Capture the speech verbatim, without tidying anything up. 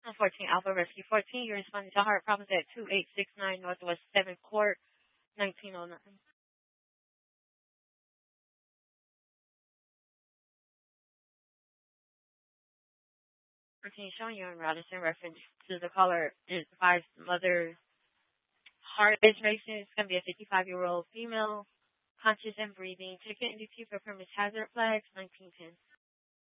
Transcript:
fourteen Alpha Rescue fourteen, you're responding to heart problems at two eight six nine Northwest seventh Court, nineteen oh nine. fourteen showing you in Radisson reference to the caller is advised mother's heart is racing. It's going to be a fifty-five-year-old female, conscious and breathing. Ticket and duty for permit hazard flags, nineteen ten.